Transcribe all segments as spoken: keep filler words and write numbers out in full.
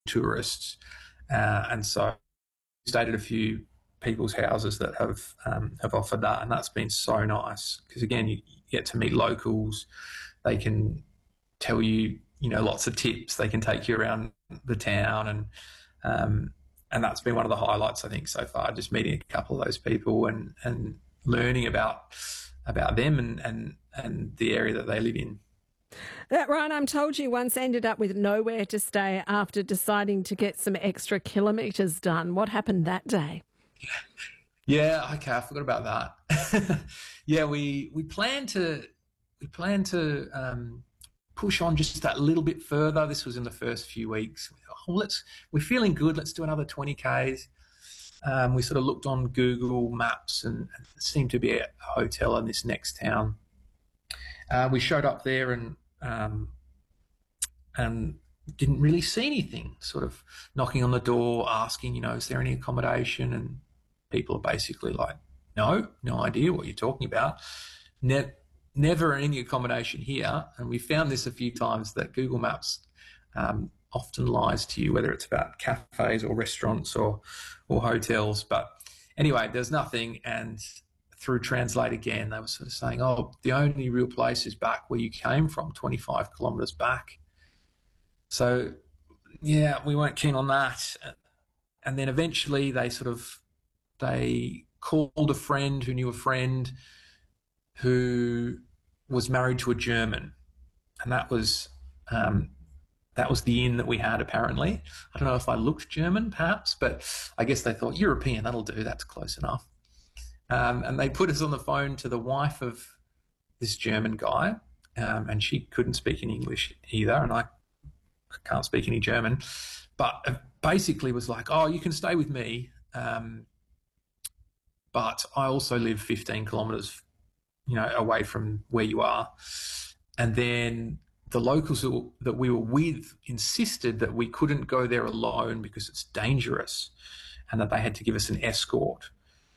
tourists, uh, and so stayed at a few people's houses that have um, have offered that, and that's been so nice because again you get to meet locals. They can tell you you know lots of tips. They can take you around the town, and um, and that's been one of the highlights I think so far. Just meeting a couple of those people and and learning about about them and and and the area that they live in. That Ryan, I'm told you once ended up with nowhere to stay after deciding to get some extra kilometres done. What happened that day? Yeah, okay, I forgot about that. yeah, we we plan to we plan to um, push on just that little bit further. This was in the first few weeks. Oh, let's we're feeling good. Let's do another twenty kays. Um, we sort of looked on Google Maps and, and there seemed to be a hotel in this next town. Uh, we showed up there and um, and didn't really see anything. Sort of knocking on the door, asking, you know, is there any accommodation? And people are basically like, no, no idea what you're talking about. Ne- never any accommodation here. And we found this a few times that Google Maps um, often lies to you, whether it's about cafes or restaurants or or hotels. But anyway, there's nothing. And through Translate again, they were sort of saying, oh, the only real place is back where you came from, twenty-five kilometres back. So, yeah, we weren't keen on that. And then eventually they sort of, they called a friend who knew a friend who was married to a German. And that was um, that was the inn that we had, apparently. I don't know if I looked German, perhaps, but I guess they thought, European, that'll do, that's close enough. Um, and they put us on the phone to the wife of this German guy, um, and she couldn't speak any English either, and I can't speak any German, but basically was like, oh, you can stay with me, um, but I also live fifteen kilometres, you know, away from where you are. And then the locals that we were with insisted that we couldn't go there alone because it's dangerous and that they had to give us an escort.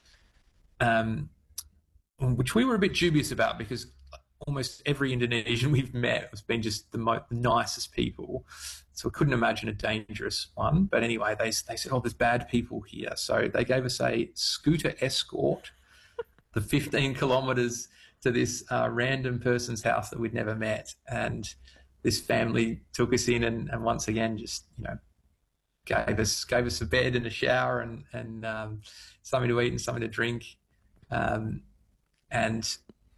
Um, which we were a bit dubious about because almost every Indonesian we've met has been just the, most, the nicest people. So we couldn't imagine a dangerous one. But anyway, they, they said, oh, there's bad people here. So they gave us a scooter escort, the fifteen kilometres to this uh, random person's house that we'd never met. And this family took us in and, and once again just, you know, gave us gave us a bed and a shower and, and um, something to eat and something to drink. Um, and,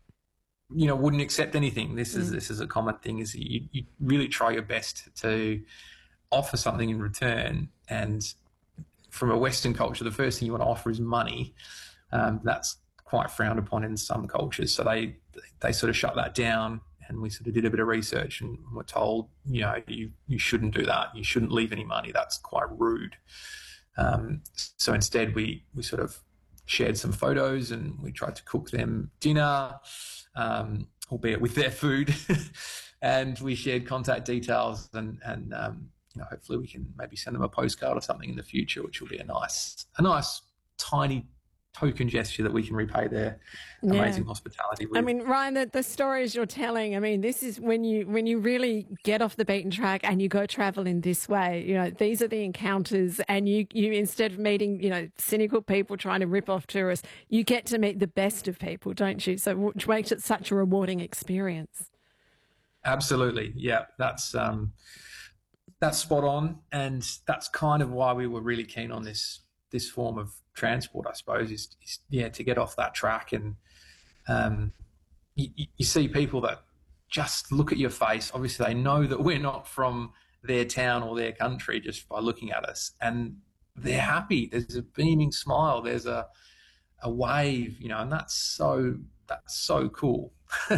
you know, wouldn't accept anything. This is mm. this is a common thing, is you, you really try your best to offer something in return. And from a Western culture, the first thing you want to offer is money. Um, that's quite frowned upon in some cultures. So they they sort of shut that down, and we sort of did a bit of research and were told, you know, you, you shouldn't do that. You shouldn't leave any money. That's quite rude. Um, so instead we, we sort of shared some photos and we tried to cook them dinner, um, albeit with their food. And we shared contact details and, and um, you know, hopefully we can maybe send them a postcard or something in the future, which will be a nice, a nice tiny token gesture that we can repay their amazing yeah. hospitality with. I mean, Ryan, the, the stories you're telling, I mean, this is when you when you really get off the beaten track and you go travel in this way. You know, these are the encounters, and you, you instead of meeting, you know, cynical people trying to rip off tourists, you get to meet the best of people, don't you? So which makes it such a rewarding experience. Absolutely. Yeah, that's um, that's spot on. And that's kind of why we were really keen on this this form of transport, I suppose, is, is yeah, to get off that track. And um, you, you see people that just look at your face. Obviously, they know that we're not from their town or their country just by looking at us, and they're happy. There's a beaming smile. There's a a wave, you know, and that's so that's so cool.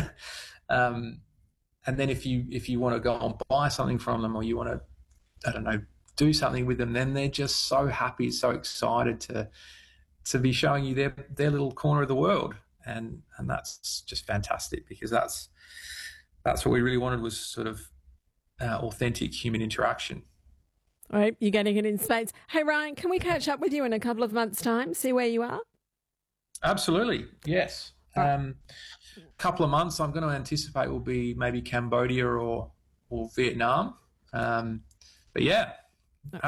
um, and then if you if you want to go and buy something from them, or you want to, I don't know, do something with them, then they're just so happy, so excited to to be showing you their their little corner of the world, and and that's just fantastic, because that's that's what we really wanted, was sort of uh, authentic human interaction. All right, you're getting it in spades. Hey Ryan, can we catch up with you in a couple of months' time, see where you are? Absolutely, yes. A um, couple of months, I'm going to anticipate will be maybe Cambodia or or Vietnam, um, but yeah. Yeah.